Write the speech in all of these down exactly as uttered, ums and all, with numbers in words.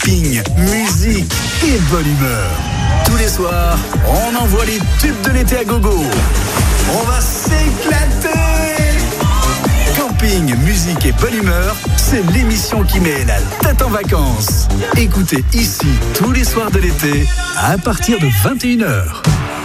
camping, musique et bonne humeur. Tous les soirs, on envoie les tubes de l'été à gogo. On va s'éclater. Camping, musique et bonne humeur, c'est l'émission qui met la tête en vacances. Écoutez ici tous les soirs de l'été à partir de vingt et une heures.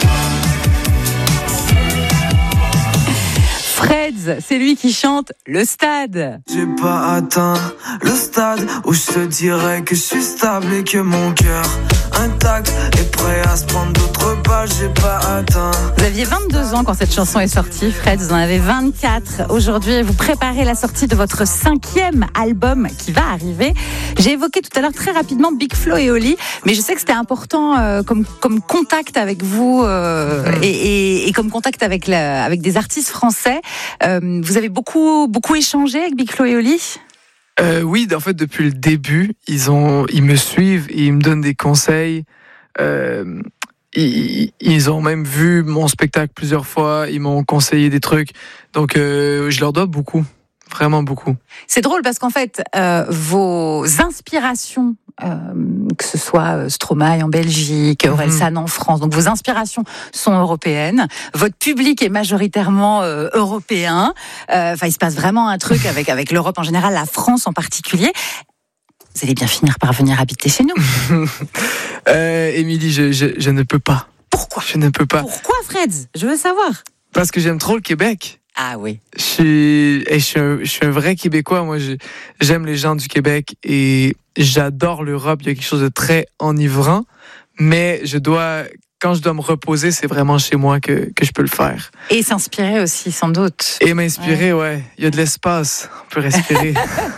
Freds, c'est lui qui chante Le Stade. J'ai pas atteint le stade où je te dirais que je suis stable et que mon cœur intact est prêt à se prendre d'autres balles. J'ai pas atteint. Vous aviez vingt-deux ans quand cette chanson est sortie, Freds, vous en avez vingt-quatre. Aujourd'hui, vous préparez la sortie de votre cinquième album qui va arriver. J'ai évoqué tout à l'heure très rapidement Big Flo et Oli, mais je sais que c'était important euh, comme, comme contact avec vous euh, et, et, et comme contact avec, la, avec des artistes français. Euh, vous avez beaucoup, beaucoup échangé avec Big Flo et Oli ? Euh, oui, en fait, depuis le début, ils ont, ils me suivent, ils me donnent des conseils. Euh, ils, ils ont même vu mon spectacle plusieurs fois. Ils m'ont conseillé des trucs. Donc, euh, je leur dois beaucoup, vraiment beaucoup. C'est drôle parce qu'en fait, euh, vos inspirations, euh, que ce soit Stromae en Belgique, Orelsan en France, donc vos inspirations sont européennes. Votre public est majoritairement euh, européen. Enfin, euh, il se passe vraiment un truc avec avec l'Europe en général, la France en particulier. Vous allez bien finir par venir habiter chez nous. euh, Émilie, je, je, je ne peux pas. Pourquoi ? Je ne peux pas. Pourquoi, Freds ? Je veux savoir. Parce que j'aime trop le Québec. Ah oui. Je suis, je suis, un, je suis un vrai Québécois. Moi, je, j'aime les gens du Québec et j'adore l'Europe. Il y a quelque chose de très enivrant. Mais je dois, quand je dois me reposer, c'est vraiment chez moi que, que je peux le faire. Et s'inspirer aussi, sans doute. Et m'inspirer, ouais. ouais. Il y a de l'espace. On peut respirer.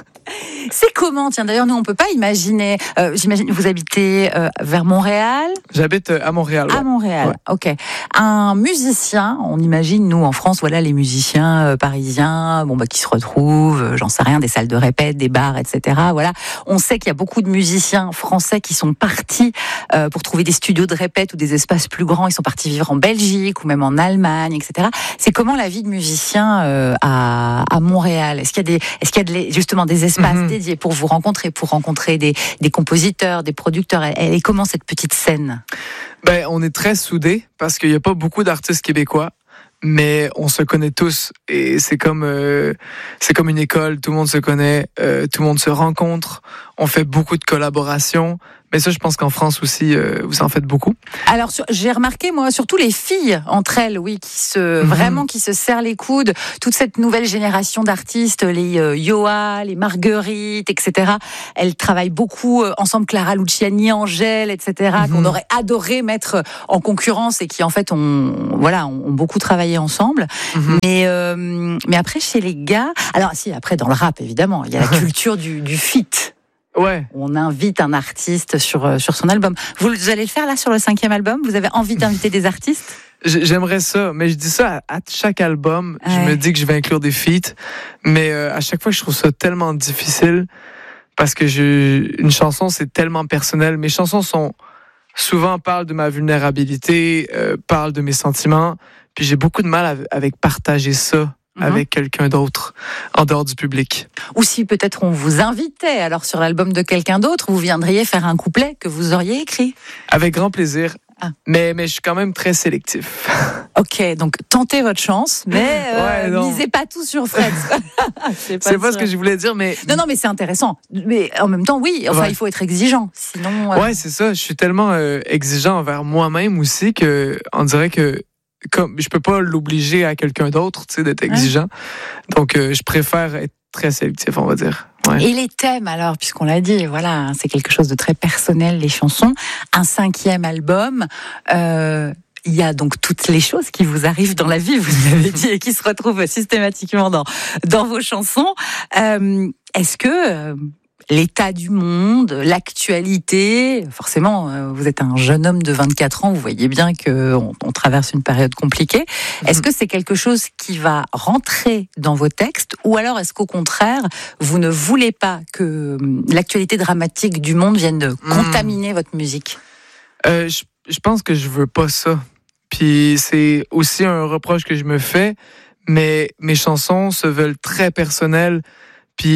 C'est comment ? Tiens, d'ailleurs, nous, on peut pas imaginer. Euh, j'imagine que vous habitez euh, vers Montréal. J'habite à Montréal. Ouais. À Montréal, ouais. ok. Un musicien, on imagine, nous, en France, voilà, les musiciens euh, parisiens, bon, bah, qui se retrouvent, euh, j'en sais rien, des salles de répète, des bars, et cetera. Voilà. On sait qu'il y a beaucoup de musiciens français qui sont partis euh, pour trouver des studios de répète ou des espaces plus grands. Ils sont partis vivre en Belgique ou même en Allemagne, et cetera. C'est comment la vie de musicien euh, à, à Montréal ? Est-ce qu'il y a des, est-ce qu'il y a de, justement des espaces mm-hmm. dédiés pour vous rencontrer, pour rencontrer des, des compositeurs, des producteurs. Et, et comment cette petite scène ? Ben, on est très soudés parce qu'il n'y a pas beaucoup d'artistes québécois, mais on se connaît tous et c'est comme euh, c'est comme une école, tout le monde se connaît, euh, tout le monde se rencontre. On fait beaucoup de collaborations. Mais ça, je pense qu'en France aussi, euh, vous en faites beaucoup. Alors, sur, j'ai remarqué, moi, surtout les filles entre elles, oui, qui se, mm-hmm. vraiment, qui se serrent les coudes. Toute cette nouvelle génération d'artistes, les euh, Yoa, les Marguerite, et cetera. Elles travaillent beaucoup euh, ensemble, Clara Luciani, Angèle, et cetera. Mm-hmm. Qu'on aurait adoré mettre en concurrence et qui, en fait, ont, voilà, ont beaucoup travaillé ensemble. Mm-hmm. Mais, euh, mais après, chez les gars, alors, si, après, dans le rap, évidemment, il y a la culture du, du feat. Ouais. On invite un artiste sur, sur son album. Vous, vous allez le faire là sur le cinquième album ? Vous avez envie d'inviter des artistes ? J'aimerais ça, mais je dis ça à, à chaque album. Ouais. Je me dis que je vais inclure des feats, mais euh, à chaque fois, je trouve ça tellement difficile parce que je, une chanson, c'est tellement personnel. Mes chansons sont souvent parlent de ma vulnérabilité, euh, parlent de mes sentiments, puis j'ai beaucoup de mal avec partager ça. Mmh. Avec quelqu'un d'autre, en dehors du public. Ou si peut-être on vous invitait, alors sur l'album de quelqu'un d'autre, vous viendriez faire un couplet que vous auriez écrit. Avec grand plaisir, ah. mais, mais je suis quand même très sélectif. Ok, donc tentez votre chance, mais euh, ouais, misez pas tout sur Freds. c'est pas, c'est pas ce que je voulais dire, mais... Non, non, mais c'est intéressant. Mais en même temps, oui, enfin, ouais. il faut être exigeant, sinon... Euh... Ouais, c'est ça, je suis tellement euh, exigeant envers moi-même aussi qu'on dirait que comme je peux pas l'obliger à quelqu'un d'autre, tu sais, d'être exigeant. Ouais. Donc, euh, je préfère être très sélectif, on va dire. Ouais. Et les thèmes, alors, puisqu'on l'a dit, voilà, c'est quelque chose de très personnel, les chansons. Un cinquième album. Euh, il y a donc toutes les choses qui vous arrivent dans la vie, vous l'avez dit, et qui se retrouvent systématiquement dans dans vos chansons. Euh, est-ce que euh, l'état du monde, l'actualité. Forcément, vous êtes un jeune homme de vingt-quatre ans, vous voyez bien qu'on on traverse une période compliquée. Est-ce que c'est quelque chose qui va rentrer dans vos textes, ou alors est-ce qu'au contraire, vous ne voulez pas que l'actualité dramatique du monde vienne de contaminer mmh. votre musique ? euh, je, je pense que je veux pas ça. Puis c'est aussi un reproche que je me fais, mais mes chansons se veulent très personnelles. Puis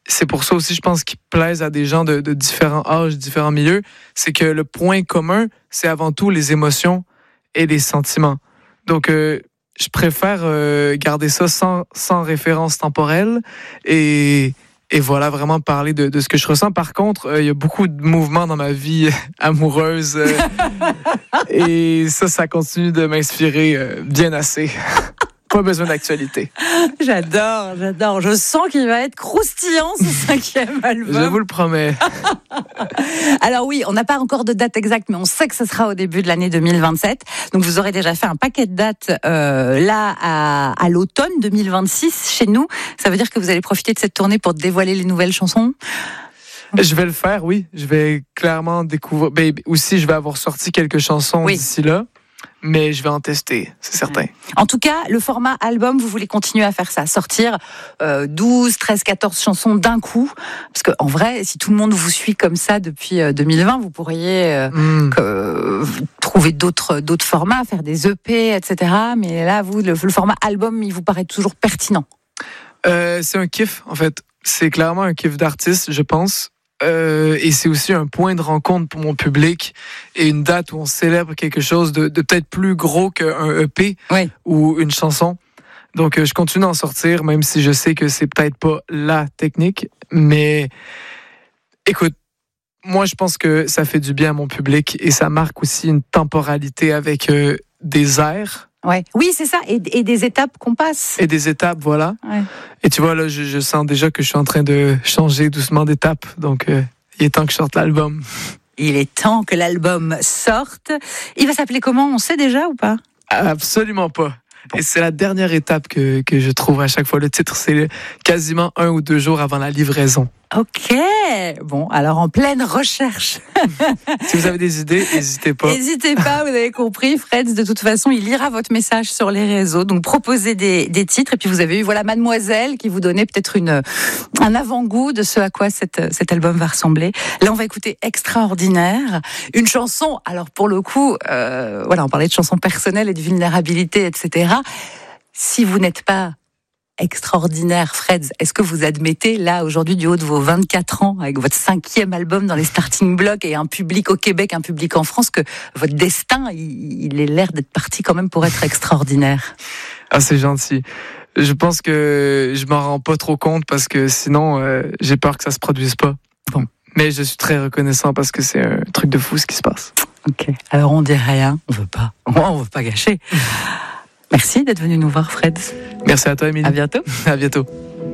c'est pour ça aussi, je pense, qu'il plaise à des gens de, de différents âges, différents milieux, c'est que le point commun, c'est avant tout les émotions et les sentiments. Donc, euh, je préfère euh, garder ça sans, sans référence temporelle et, et voilà, vraiment parler de, de ce que je ressens. Par contre, euh, il y a beaucoup de mouvements dans ma vie amoureuse euh, et ça, ça continue de m'inspirer euh, bien assez. Pas besoin d'actualité. J'adore, j'adore. Je sens qu'il va être croustillant ce cinquième album. Je vous le promets. Alors oui, on n'a pas encore de date exacte, mais on sait que ce sera au début de l'année deux mille vingt-sept. Donc vous aurez déjà fait un paquet de dates euh, là à, à l'automne deux mille vingt-six chez nous. Ça veut dire que vous allez profiter de cette tournée pour dévoiler les nouvelles chansons? Je vais le faire, oui. Je vais clairement découvrir. Ben, aussi, je vais avoir sorti quelques chansons oui. d'ici là. Mais je vais en tester, c'est certain. En tout cas, le format album, vous voulez continuer à faire ça, sortir euh, douze, treize, quatorze chansons d'un coup. Parce qu'en vrai, si tout le monde vous suit comme ça depuis euh, deux mille vingt, vous pourriez euh, mm. que, euh, trouver d'autres, d'autres formats, faire des E P, et cetera. Mais là, vous, le, le format album, il vous paraît toujours pertinent. Euh, c'est un kiff, en fait. C'est clairement un kiff d'artiste, je pense. Euh, et c'est aussi un point de rencontre pour mon public et une date où on célèbre quelque chose de, de peut-être plus gros qu'un E P oui. ou une chanson. Donc, euh, je continue d'en sortir, même si je sais que c'est peut-être pas la technique. Mais écoute, moi, je pense que ça fait du bien à mon public et ça marque aussi une temporalité avec euh, des airs. Ouais. Oui, c'est ça, et, et des étapes qu'on passe. Et des étapes, voilà. Ouais. Et tu vois, là, je, je sens déjà que je suis en train de changer doucement d'étape. Donc, euh, il est temps que je sorte l'album. Il est temps que l'album sorte. Il va s'appeler comment? On sait déjà ou pas? Absolument pas. Et c'est la dernière étape que, que je trouve à chaque fois. Le titre, c'est quasiment un ou deux jours avant la livraison. Ok, bon, alors en pleine recherche. Si vous avez des idées, n'hésitez pas. N'hésitez pas, vous avez compris. Fred, de toute façon, il lira votre message sur les réseaux. Donc, proposez des, des titres. Et puis, vous avez eu, voilà, Mademoiselle qui vous donnait peut-être une, un avant-goût de ce à quoi cette, cet album va ressembler. Là, on va écouter Extraordinaire. Une chanson, alors pour le coup, euh, voilà, on parlait de chansons personnelles et de vulnérabilité, et cetera. Si vous n'êtes pas extraordinaire, Fred, est-ce que vous admettez, là, aujourd'hui, du haut de vos vingt-quatre ans, avec votre cinquième album dans les starting blocks et un public au Québec, un public en France, que votre destin, il, il est l'air d'être parti quand même pour être extraordinaire? Ah, c'est gentil. Je pense que je m'en rends pas trop compte parce que sinon, euh, j'ai peur que ça se produise pas. Bon. Mais je suis très reconnaissant parce que c'est un truc de fou ce qui se passe. Ok. Alors, on dit rien. On veut pas. On veut pas gâcher. Merci d'être venu nous voir, Fred. Merci à toi, Émilie. À bientôt. À bientôt.